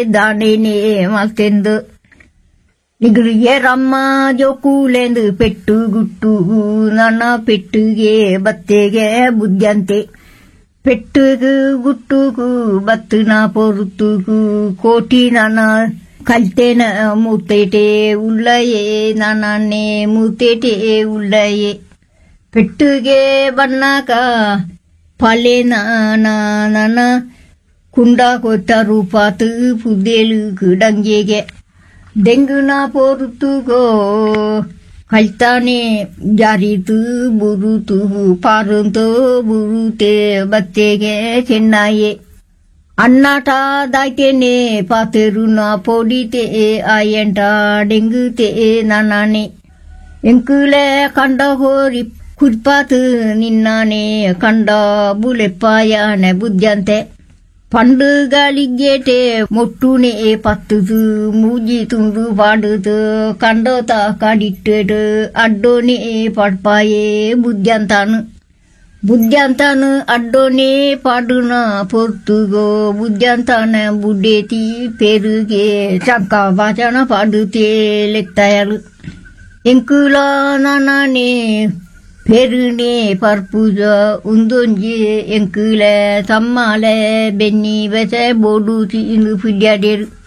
ದಾನೇನೆ ಮಲ್ತೆಂದು ನಿಗರಿಗೆ ರಮ್ಮ ಜೋಕೂಲೆಂದು ಪೆಟ್ಟು ಗುಟ್ಟು ನನ್ನ ಪೆಟ್ಟುಗೆ ಬತ್ತೆಗೆ ಬುದ್ಧಂತೆ ಪೆಟ್ಟುಗು ಗುಟ್ಟುಗು ಬತ್ತುನ ಪೊರುತ್ತುಗು ಕೋಟಿ ನನ್ನ ಕಲ್ತೆನ ಮೂತೇಟೆ ಉಳ್ಳಯೇ ನಾನೇ ಮೂತೇಟೆ ಉಳ್ಳಯೇ ಪೆಟ್ಟುಗೆ ಬಣ್ಣಕ ಪಾಲೆ ನನ್ನ ಕುಂಡ ಕೊತ್ತ ರೂಪಾತು ಪುದ್ದೇಲು ಡಂಗೆಗೆ ಡೆಂಗುನ ಪೋರುತ್ತುಗೋ ಕಲ್ತಾನೆ ಜಾರಿತು ಬುರುತು ಪಾರುಂತೋ ಬುರುತೆ ಬತ್ತೆಗೆ ಚೆನ್ನಯೇ ಅನ್ನಾಟ ದಾಯ್ತೇನೆ ಪಾತೆರುನ ಪೋಡಿತೆ ಆಯಂಟ ಡೆಂಗುತೆ ನಾನೇ ಎಂಕುಲೆ ಕಂಡ ಹೋರಿ ಕುರ್ಪಾತು ನಿನ್ನಾನೆ ಕಂಡ ಬುಲೆಪ್ಪಾಯನೆ ಬುದ್ಧಂತೆ ಪಂಡುಗಳಿಗೇಟೆ ಮೊಟ್ಟುನೆ ಪತ್ತುದು ಮೂಜಿ ತುಂಡು ಪಾಡುದು ಕಂಡೋತ ಕಾಡಿಟ್ಟೆಡು ಅಡ್ಡೋನೆ ಪಡ್ಪಾಯೇ ಬುದ್ಧಂತಾನು ಅಡ್ಡೋನೆ ಪಾಡುನ ಪೊರ್ತುಗೋ ಬುದ್ಧಂತಾನ ಬುಡ್ಡೇತಿ ಪೆರುಗೆ ಚಂಕ ವಾಚನ ಪಾಡುತ್ತೆ ಲೆಕ್ತಾಯಲು ಎಂಕುಲ ನಾನೇ ಪೆರುನೆ ಪರ್ಪುಜ ಉಂದೊಂಜಿ ಎಂಕುಲೆ ತಮ್ಮಲೆ ಬೆನ್ನಿ ಬೆಸೆ ಬೋಡು ತಿಂದು ಪುಡ್ಯಾಡೇರು